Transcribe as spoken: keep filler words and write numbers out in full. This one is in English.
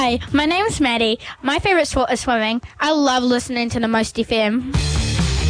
Hi, my name's Maddie. My favourite sport is swimming. I love listening to the Most F M.